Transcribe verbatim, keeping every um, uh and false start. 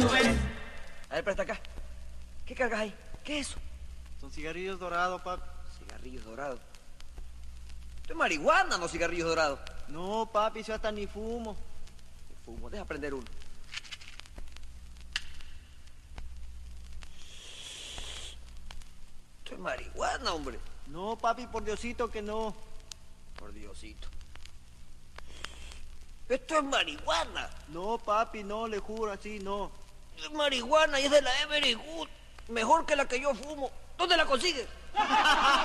A ver, presta acá. ¿Qué cargas ahí? ¿Qué es eso? Son cigarrillos dorados, papi. Cigarrillos dorados. Esto es marihuana, no cigarrillos dorados. No, papi, yo hasta ni fumo. Ni fumo, deja prender uno. Esto es marihuana, hombre. No, papi, por Diosito que no. Por Diosito. Esto es marihuana. No, papi, no, le juro, así no. Esto es marihuana y es de la Every Good. Mejor que la que yo fumo. ¿Dónde la consigues?